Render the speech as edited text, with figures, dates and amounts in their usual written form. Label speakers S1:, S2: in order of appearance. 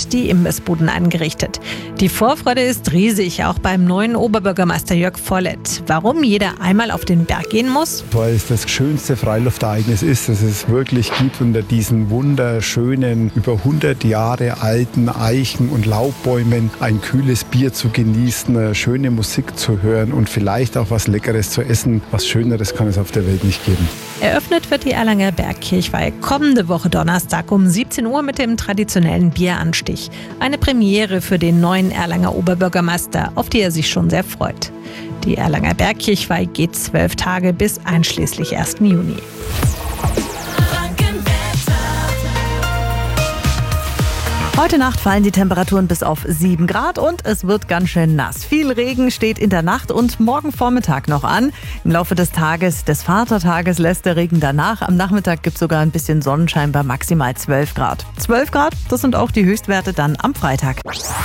S1: und die Imbissbuden angerichtet. Die Vorfreude ist riesig, auch beim neuen Oberbürgermeister Jörg Vollett. Warum jeder einmal auf den Berg gehen muss?
S2: Weil es das schönste Freiluftereignis ist, das es wirklich gibt, unter diesen wunderschönen, über 100 Jahre alten Eichen und Laubbäumen ein kühles Bier zu genießen, schöne Musik zu hören und vielleicht auch was Leckeres zu essen. Was Schöneres kann es auf der Welt nicht geben.
S1: Eröffnet wird die Erlanger Bergkirchweih kommende Woche Donnerstag um 17 Uhr mit dem traditionellen Bieranstich. Eine Premiere für den neuen Erlanger Oberbürgermeister, auf die er sich schon sehr freut. Die Erlanger Bergkirchweih geht 12 Tage bis einschließlich 1. Juni.
S3: Heute Nacht fallen die Temperaturen bis auf 7 Grad und es wird ganz schön nass. Viel Regen steht in der Nacht und morgen Vormittag noch an. Im Laufe des Tages, des Vatertages, lässt der Regen danach. Am Nachmittag gibt es sogar ein bisschen Sonnenschein bei maximal 12 Grad. 12 Grad, das sind auch die Höchstwerte dann am Freitag.